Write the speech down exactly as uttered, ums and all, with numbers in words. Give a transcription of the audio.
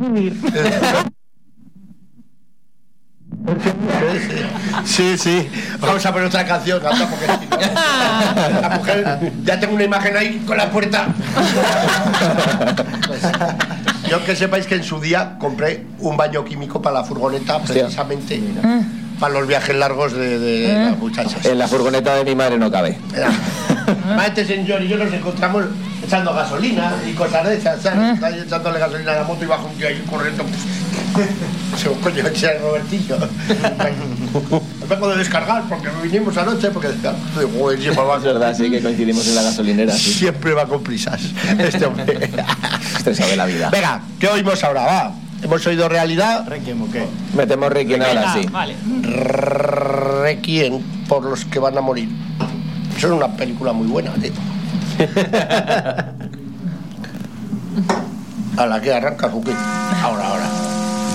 Sí, sí. Vamos a poner otra canción, anda, porque si no, la mujer, ya tengo una imagen ahí con la puerta. Pues, yo que sepáis que en su día compré un baño químico para la furgoneta, precisamente mira, para los viajes largos de, de ¿Eh? las muchachas. En la furgoneta de mi madre no cabe. Este señor y yo nos encontramos echando gasolina y cosas de esas, ¿sabes? Está echándole gasolina a la moto y baja un tío ahí corriendo. Se coño, eché el Robertillo. Me vengo de descargar porque vinimos anoche, porque decía, es verdad, sí, que coincidimos en la gasolinera. Sí. Siempre va con prisas este hombre. Estresado de la vida. Venga, ¿qué oímos ahora? Va. Hemos oído Realidad. Requiem, ¿o qué? Metemos Requiem ahora, sí. Vale. Requiem por los que van a morir. Eso es una película muy buena, tío. A la que arrancas, ¿o qué? Ahora, ahora.